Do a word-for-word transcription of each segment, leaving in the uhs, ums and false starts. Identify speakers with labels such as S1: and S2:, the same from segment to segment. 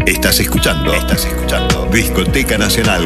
S1: Estás escuchando, estás escuchando Discoteca Nacional.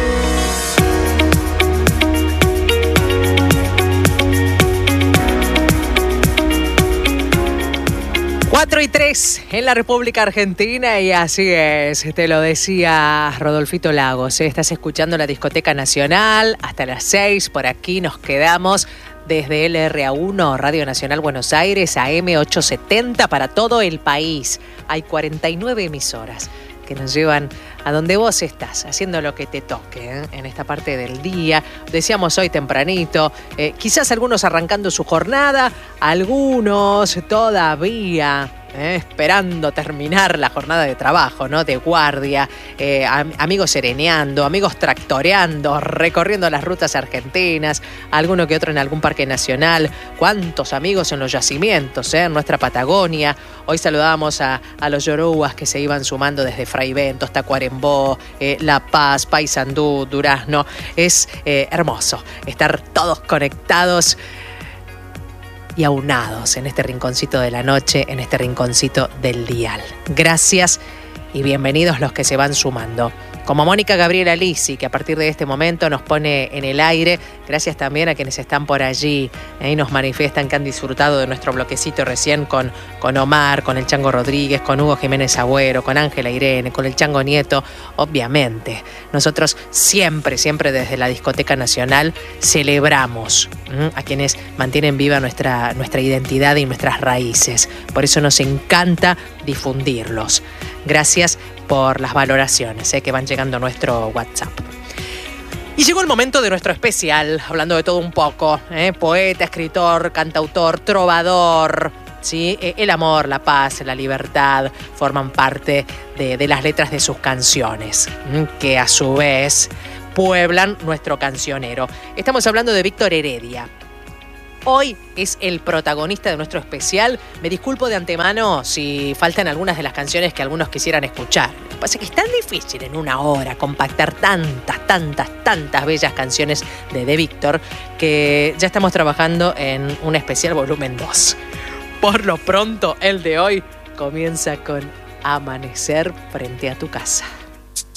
S2: cuatro y tres en la República Argentina y así es, te lo decía Rodolfito Lagos, ¿eh? Estás escuchando la Discoteca Nacional hasta las seis, por aquí nos quedamos desde L R A uno, Radio Nacional Buenos Aires, A M ochocientos setenta para todo el país. Hay cuarenta y nueve emisoras que nos llevan a donde vos estás, haciendo lo que te toque, ¿eh? En esta parte del día. Decíamos hoy tempranito, eh, quizás algunos arrancando su jornada, algunos todavía eh, esperando terminar la jornada de trabajo, ¿no? De guardia, eh, am- amigos sereneando, amigos tractoreando, recorriendo las rutas argentinas, alguno que otro en algún parque nacional. ¿Cuántos amigos en los yacimientos, eh? En nuestra Patagonia? Hoy saludábamos a, a los yoruas que se iban sumando desde Fray Bentos, Tacuarembó, eh, La Paz, Paysandú, Durazno. Es eh, hermoso estar todos conectados y aunados en este rinconcito de la noche, en este rinconcito del dial. Gracias y bienvenidos los que se van sumando. Como Mónica Gabriela Lisi, que a partir de este momento nos pone en el aire. Gracias también a quienes están por allí eh, y nos manifiestan que han disfrutado de nuestro bloquecito recién con, con Omar, con el Chango Rodríguez, con Hugo Jiménez Agüero, con Ángela Irene, con el Chango Nieto. Obviamente, nosotros siempre, siempre desde la Discoteca Nacional celebramos ¿m? a quienes mantienen viva nuestra, nuestra identidad y nuestras raíces. Por eso nos encanta difundirlos. Gracias por las valoraciones eh, que van llegando a nuestro WhatsApp. Y llegó el momento de nuestro especial, hablando de todo un poco, eh, poeta, escritor, cantautor, trovador, ¿sí? Eh, el amor, la paz, la libertad forman parte de, de las letras de sus canciones, ¿m? que a su vez pueblan nuestro cancionero. Estamos hablando de Víctor Heredia. Hoy es el protagonista de nuestro especial. Me disculpo de antemano si faltan algunas de las canciones que algunos quisieran escuchar. Lo que pasa es que es tan difícil en una hora compactar tantas, tantas, tantas bellas canciones de, de Víctor que ya estamos trabajando en un especial volumen dos. Por lo pronto, el de hoy comienza con Amanecer frente a tu casa.